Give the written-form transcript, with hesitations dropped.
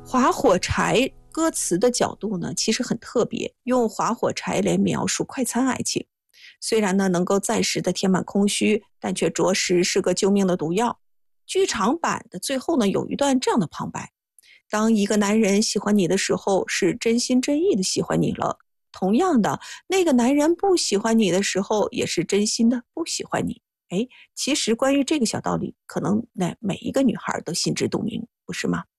划火柴歌词的角度呢，其实很特别，用划火柴来描述快餐爱情。虽然呢能够暂时的填满空虚，但却着实是个救命的毒药。剧场版的最后呢，有一段这样的旁白：当一个男人喜欢你的时候，是真心真意的喜欢你了。同样的，那个男人不喜欢你的时候，也是真心的不喜欢你。哎，其实关于这个小道理，可能每一个女孩都心知肚明，不是吗？